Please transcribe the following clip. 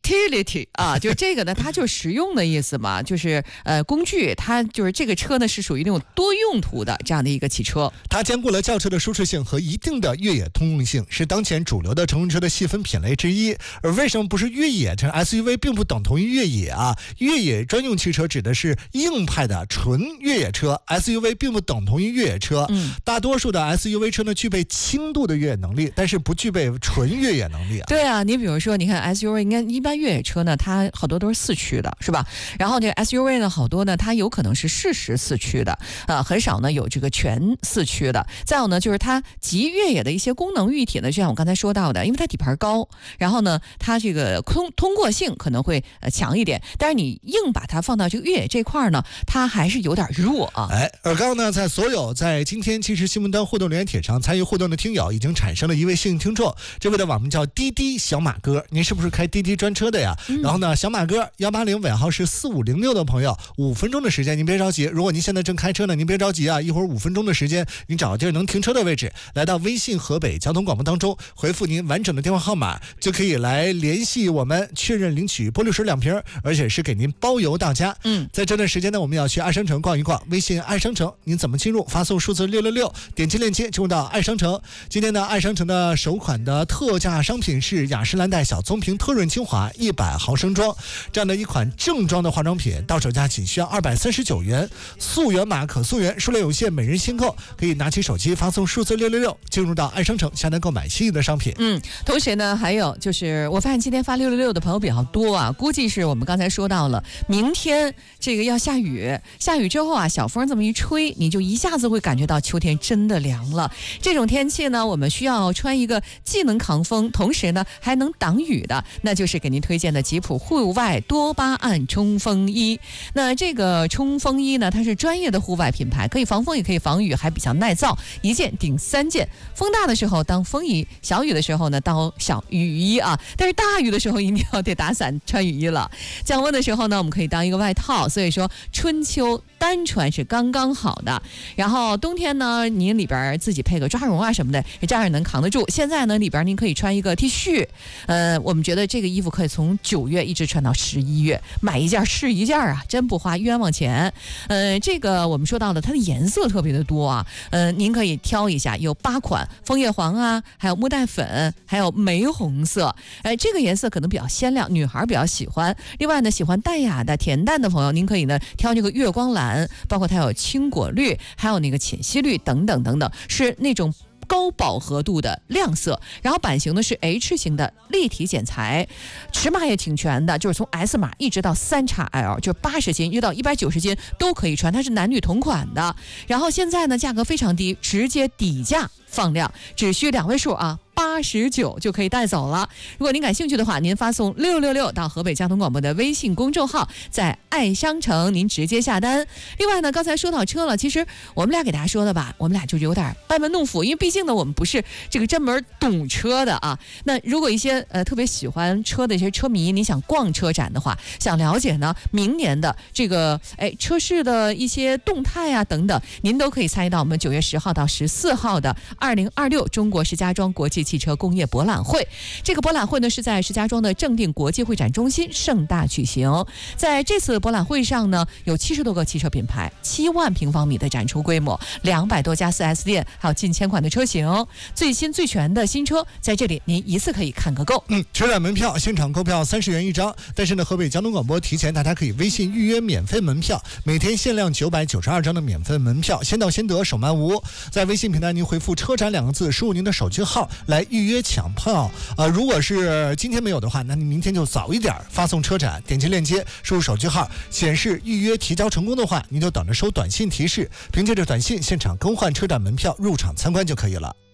utility 啊，就是这个呢，它就是实用的意思嘛，就是工具，它就是这个车呢是属于那种多用途的这样的一个汽车。 它兼顾了轿车的舒适性和一定的越野通用性，是当前主流的乘用车的细分品类之一。而为什么不是越野？这 SUV 并不等同于越野啊。越野专用汽车指的是硬派的纯越野车 ，SUV 并不等同于越野车。大多数的 SUV 车呢具备轻度的越野能力，但是不具备纯越野能力啊。 对啊，你比如说，你看 SUV， 应该一般越野车呢，它好多都是4驱的，是吧？然后这个 SUV 呢，好多呢，它有可能是适时4驱的，很少呢有这个全4驱的。再有呢，就是它集越野的一些功能于一体呢，就像我刚才说到的，因为它底盘高，然后呢，它这个通过性可能会强一点，但是你硬把它放到这个越野这块呢，它还是有点弱啊。 而刚呢，在今天其实新闻端互动留言帖上参与互动的听友已经产生了一位幸运听众，这位的网名叫滴滴小马哥，您是不是开滴滴专车的呀？然后呢，小马哥180尾号是4506的朋友，5分钟的时间，您别着急，如果您现在正开车呢，您别着急啊，一会儿5分钟的时间，您找个地儿能停车的位置，来到微信河北交通广播当中，回复您完整的电话号码，就可以来联系我们确认领取玻璃水2瓶，而且是给您包邮到家。在这段时间呢，我们要去爱商城逛一逛，微信爱商城，您怎么进入？发送数字666，点击链接进入到爱商城。今天呢，爱商城的首款的特价商品是雅诗兰黛小棕瓶特润精华100毫升装，这样的一款正装的化妆品，到手价仅需要239元，溯源码可溯源，数量有限，每人限购，可以拿起手机发送数字666，进入到爱商城下单购买心仪的商品。 同时呢，还有就是我发现今天发666的朋友比较多啊，估计是我们刚才说到了，明天这个要下雨，下雨之后啊，小风这么一吹，你就一下子会感觉到秋天真的凉了。这种天气呢，我们需要穿一个既能抗风，同时呢还能挡雨的，那就是给您推荐的吉普户外多巴胺冲锋衣。那这个冲锋衣呢，它是专业的户外品牌，可以防风也可以防雨，还比较耐造，一件顶3件。风大的时候当风衣，小雨的时候呢当小雨衣啊，但是大雨的时候一定要得打伞穿雨衣了。降温的时候呢，我们可以当一个外套，所以说春秋单穿是刚刚好的。然后冬天呢，您里边自己配个抓绒啊什么的，这样也能扛得住。现在呢，里边您可以穿一个 T 恤，我们觉得这个衣服可以从9月一直穿到11月，买一件是一件啊，真不花冤枉钱。这个我们说到了，它的颜色特别的多啊，您可以挑一下，有8款，枫叶黄啊，还有木带粉，还有玫红色，这个颜色可能比较鲜亮，女孩比较喜欢。另外呢，喜欢淡雅的恬淡的朋友，您可以呢挑这个月光蓝，包括它有青果绿，还有那个浅溪绿等等等等，是那种高饱和度的亮色。然后版型呢是 H 型的立体剪裁，尺码也挺全的，就是从 S 码一直到3XL， 就是80斤一直到190斤都可以穿，它是男女同款的。然后现在呢价格非常低，直接底价放量，只需2位数啊，89就可以带走了。如果您感兴趣的话，您发送666到河北交通广播的微信公众号，在爱商城您直接下单。另外呢，刚才说到车了，其实我们俩给大家说的吧，我们俩就是有点班门弄斧，因为毕竟呢我们不是这个专门懂车的啊。那如果一些特别喜欢车的一些车迷，你想逛车展的话，想了解呢明年的这个车市的一些动态啊等等，您都可以参与到我们9月10号到14号的2026中国石家庄国际汽车工业博览会。这个博览会呢是在石家庄的正定国际会展中心盛大举行。在这次博览会上呢，有70多个汽车品牌，7万平方米的展出规模，200多家 4S 店，还有近1000款的车型，最新最全的新车在这里您一次可以看个够。 车展门票现场购票30元一张，但是呢河北交通广播提前大家可以微信预约免费门票，每天限量992张的免费门票，先到先得，手慢无。在微信平台您回复车展2个字，输入您的手机号来预约抢票。如果是今天没有的话，那你明天就早一点发送车展，点击链接输入手机号，显示预约提交成功的话，您就等着收短信提示，凭借着短信现场更换车展门票入场参观就可以了。